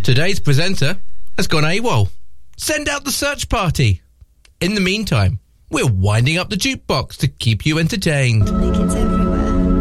Today's presenter has gone AWOL. Send out the search party. In the meantime, we're winding up the jukebox to keep you entertained. Like it's everywhere.